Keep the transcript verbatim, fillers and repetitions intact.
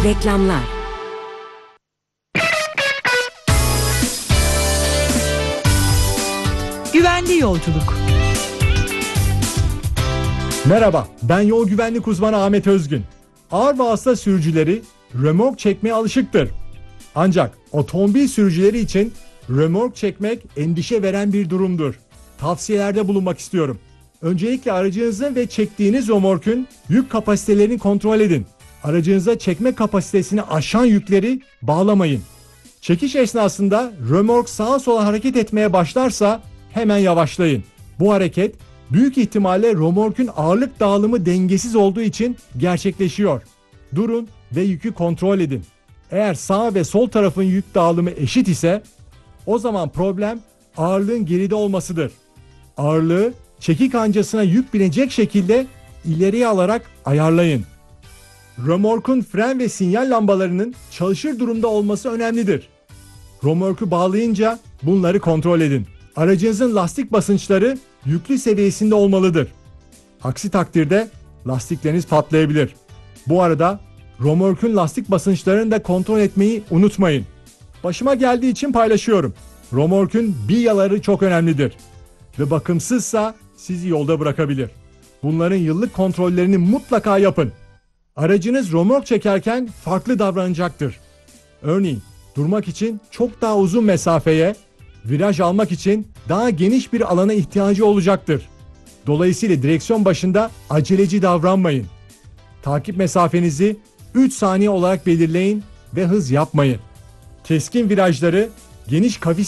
Reklamlar. Güvenli yolculuk. Merhaba, ben yol güvenlik uzmanı Ahmet Özgün. Ağır vasıta sürücüleri römork çekmeye alışıktır. Ancak otomobil sürücüleri için römork çekmek endişe veren bir durumdur. Tavsiyelerde bulunmak istiyorum. Öncelikle aracınızın ve çektiğiniz römorkun yük kapasitelerini kontrol edin. Aracınıza çekme kapasitesini aşan yükleri bağlamayın. Çekiş esnasında römork sağa sola hareket etmeye başlarsa hemen yavaşlayın. Bu hareket büyük ihtimalle römorkun ağırlık dağılımı dengesiz olduğu için gerçekleşiyor. Durun ve yükü kontrol edin. Eğer sağ ve sol tarafın yük dağılımı eşit ise o zaman problem ağırlığın geride olmasıdır. Ağırlığı çeki kancasına yük binecek şekilde ileriye alarak ayarlayın. Römorkun fren ve sinyal lambalarının çalışır durumda olması önemlidir. Römorku bağlayınca bunları kontrol edin. Aracınızın lastik basınçları yüklü seviyesinde olmalıdır. Aksi takdirde lastikleriniz patlayabilir. Bu arada römorkun lastik basınçlarını da kontrol etmeyi unutmayın. Başıma geldiği için paylaşıyorum. Römorkun bilyaları çok önemlidir ve bakımsızsa sizi yolda bırakabilir. Bunların yıllık kontrollerini mutlaka yapın. Aracınız römork çekerken farklı davranacaktır. Örneğin durmak için çok daha uzun mesafeye, viraj almak için daha geniş bir alana ihtiyacı olacaktır. Dolayısıyla direksiyon başında aceleci davranmayın. Takip mesafenizi üç saniye olarak belirleyin ve hız yapmayın. Keskin virajları, geniş kavis